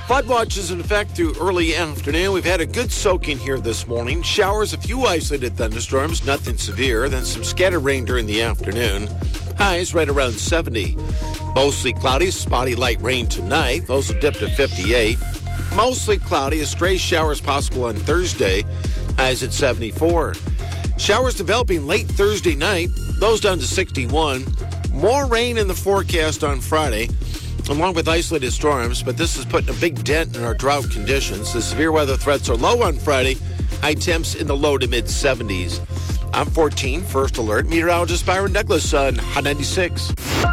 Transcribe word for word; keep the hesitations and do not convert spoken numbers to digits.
Flood watch is in effect through early afternoon. We've had a good soaking here this morning. Showers, a few isolated thunderstorms, nothing severe. Then some scattered rain during the afternoon. Highs right around seventy. Mostly cloudy, spotty light rain tonight. Those will dip to fifty-eight. Mostly cloudy, a stray showers possible on Thursday. Highs at seventy-four. Showers developing late Thursday night. Those down to sixty-one. More rain in the forecast on Friday, along with isolated storms, but this is putting a big dent in our drought conditions. The severe weather threats are low on Friday. High temps in the low to mid seventies. I'm fourteen, First Alert. Meteorologist Byron Douglas on Hot ninety-six.